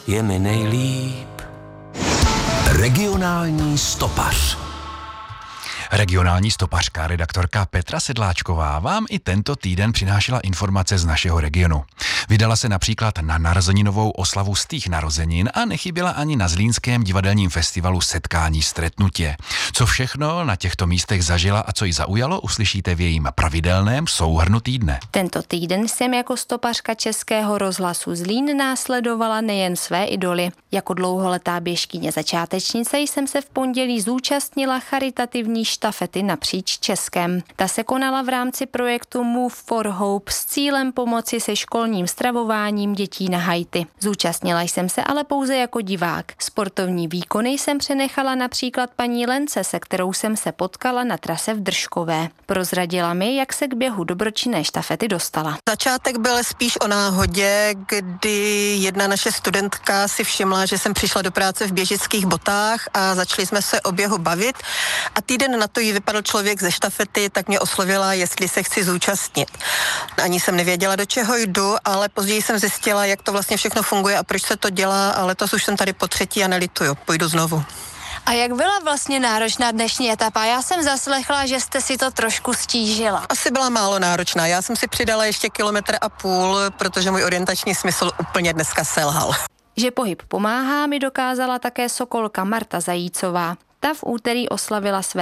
je mi nejlíp. Regionální stopař. Regionální stopařka, redaktorka Petra Sedláčková vám i tento týden přinášela informace z našeho regionu. Vydala se například na narozeninovou oslavu stých narozenin a nechyběla ani na zlínském divadelním festivalu Setkání stretnutě. Co všechno na těchto místech zažila a co ji zaujalo, uslyšíte v jejím pravidelném souhrnu týdne. Tento týden jsem jako stopařka Českého rozhlasu Zlín následovala nejen své idoly. Jako dlouholetá běžkyně začátečnice jsem se v pondělí zúčastnila charitativní štafety napříč Českem. Ta se konala v rámci projektu Move for Hope s cílem pomoci se školním stravováním dětí na Haiti. Zúčastnila jsem se ale pouze jako divák. Sportovní výkony jsem přenechala například paní Lence, se kterou jsem se potkala na trase v Držkové. Prozradila mi, jak se k běhu dobročinné štafety dostala. Začátek byl spíš o náhodě, kdy jedna naše studentka si všimla, že jsem přišla do práce v běžických botách a začali jsme se o běhu bavit a týden na to jí vypadl člověk ze štafety, tak mě oslovila, jestli se chci zúčastnit. Ani jsem nevěděla, do čeho jdu, ale později jsem zjistila, jak to vlastně všechno funguje a proč se to dělá, ale letos už jsem tady po třetí a nelituju, půjdu znovu. A jak byla vlastně náročná dnešní etapa? Já jsem zaslechla, že jste si to trošku stížila. Asi byla málo náročná, já jsem si přidala ještě 1,5 kilometru, protože můj orientační smysl úplně dneska selhal. Že pohyb pomáhá, mi dokázala také sokolka Marta Zajícová. Ta v úterý oslavila své